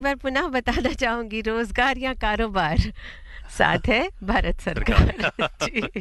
बार पुनः बताना चाहूंगी, रोजगार या कारोबार, साथ है भारत सरकार। जी।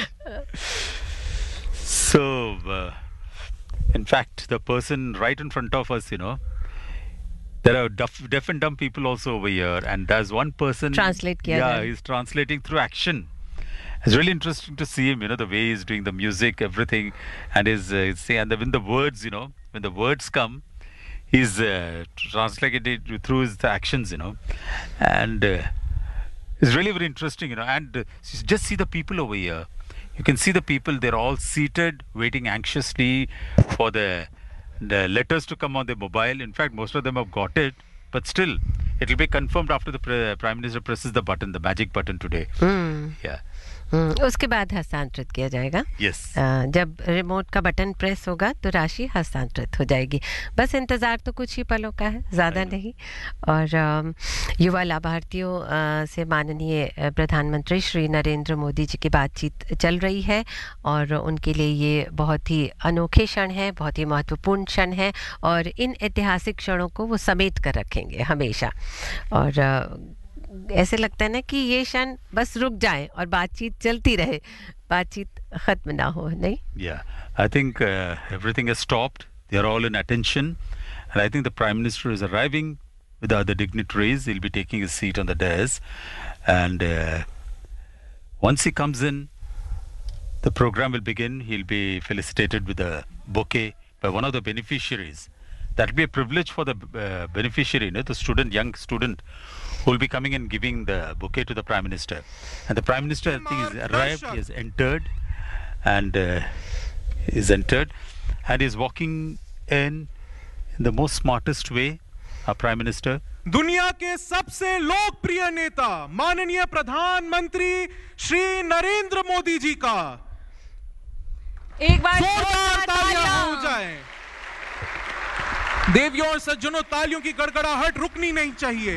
So, in fact, the person right in front of us, there are deaf and dumb people also over here, and there's one person. Translate किया Yeah, जाए। he's translating through action. It's really interesting to see him, the way he's doing the music, everything, and when the words, when the words come, he's translating it through his actions, and it's really very interesting, and just see the people over here. You can see the people, they're all seated, waiting anxiously for the letters to come on their mobile. In fact, most of them have got it, but still, it will be confirmed after the Prime Minister presses the button, the magic button today. Yeah. उसके बाद हस्तांतरित किया जाएगा। Yes. जब remote का button press होगा तो राशि हस्तांतरित हो जाएगी। बस इंतज़ार तो कुछ ही पलों का है, ज़्यादा नहीं। और युवा लाभार्थियों से माननीय प्रधानमंत्री श्री नरेंद्र मोदी जी की बातचीत चल रही है और उनके लिए ये बहुत ही अनोखे क्षण है, बहुत ही महत्वपूर्ण क्षण है और इन ऐतिहासिक क्षणों को वो समेट कर रखेंगे हमेशा। और ऐसे लगता है ना कि ये क्षण बस रुक जाए और बातचीत चलती रहे, बातचीत खत्म ना हो, नहीं? Yeah, I think everything has stopped. They are all in attention, and I think the Prime Minister is arriving with the other dignitaries. He'll be taking his seat on the dais, and once he comes in, the program will begin. He'll be felicitated with a bouquet by one of the beneficiaries. That will be a privilege for the beneficiary, the young student, who will be coming and giving the bouquet to the Prime Minister. And the Prime Minister, I think, is arrived, he has entered, and is walking in the most smartest way, our Prime Minister. दुनिया के सबसे लोकप्रिय नेता माननीय प्रधानमंत्री श्री नरेंद्र मोदी जी का एक बार जोरदार तालियां हो जाएं। देवियों और सज्जनों, तालियों की गड़गड़ाहट रुकनी नहीं चाहिए।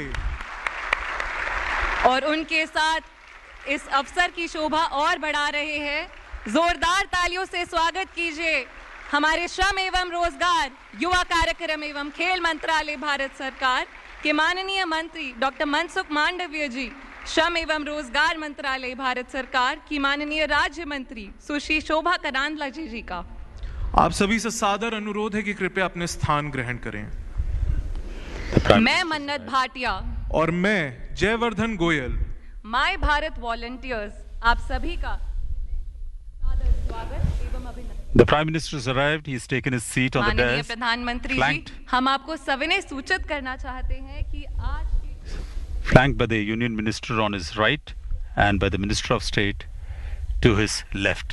और उनके साथ इस अवसर की शोभा और बढ़ा रहे हैं, जोरदार तालियों से स्वागत कीजिए हमारे श्रम एवं रोजगार, युवा कार्यक्रम एवं खेल मंत्रालय भारत सरकार के माननीय मंत्री डॉक्टर मनसुख मांडविया जी, श्रम एवं रोजगार मंत्रालय भारत सरकार की माननीय राज्य मंत्री सुश्री शोभा करांदला जी का। आप सभी से सादर अनुरोध है कि कृपया अपने स्थान ग्रहण करें। मैं मन्नत भाटिया और मैं जयवर्धन गोयल, माय भारत वॉलंटियर्स, आप सभी का सादर स्वागत एवं अभिनंदन। The Prime Minister has arrived. He's taken his seat on the माननीय dais. प्रधानमंत्री जी, हम आपको सविनय सूचित करना चाहते हैं कि आज Flanked by the Union Minister on his right and by the Minister of State to his left.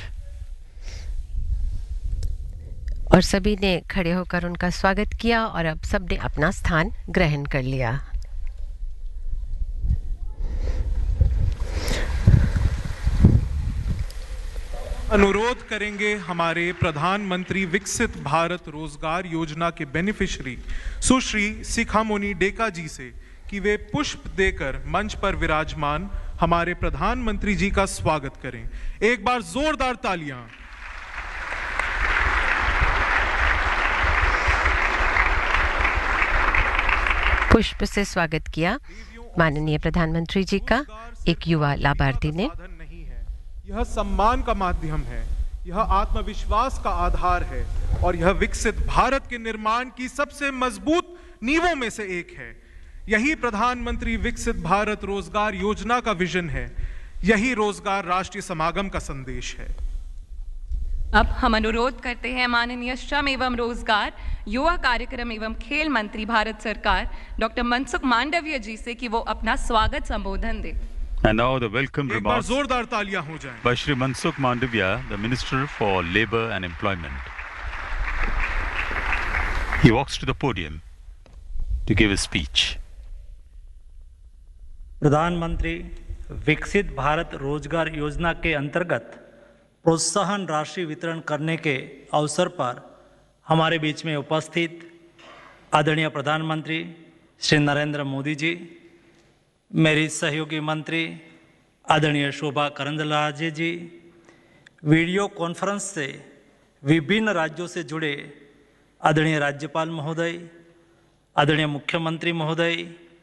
और सभी ने खड़े होकर उनका स्वागत किया और अब सबने अपना स्थान ग्रहण कर लिया। अनुरोध करेंगे हमारे प्रधानमंत्री विकसित भारत रोजगार योजना के बेनिफिशियरी सुश्री शिखामणि डेका जी से कि वे पुष्प देकर मंच पर विराजमान हमारे प्रधानमंत्री जी का स्वागत करें। एक बार जोरदार तालियां। पुष्प से स्वागत किया माननीय प्रधानमंत्री जी का एक युवा लाभार्थी ने। यह सम्मान का माध्यम है, यह आत्मविश्वास का आधार है और यह विकसित भारत के निर्माण की सबसे मजबूत नींवों में से एक है। यही प्रधानमंत्री विकसित भारत रोजगार योजना का विजन है, यही रोजगार राष्ट्रीय समागम का संदेश है। अब हम अनुरोध करते हैं माननीय श्रम एवं रोजगार, युवा कार्यक्रम एवं खेल मंत्री भारत सरकार डॉक्टर मनसुख मांडविया जी से कि वो अपना स्वागत संबोधन दे। And now the welcome remarks जोरदार तालियां हो जाएं by Shri Mansukh Mandavia, the Minister for Labour and Employment. He walks to the podium to give his speech. प्रधानमंत्री विकसित भारत रोजगार योजना के अंतर्गत प्रोत्साहन राशि वितरण करने के अवसर पर हमारे बीच में उपस्थित आदरणीय प्रधानमंत्री श्री नरेंद्र मोदी जी, मेरी सहयोगी मंत्री आदरणीय शोभा करंदलाजे जी, वीडियो कॉन्फ्रेंस से विभिन्न राज्यों से जुड़े आदरणीय राज्यपाल महोदय, आदरणीय मुख्यमंत्री महोदय,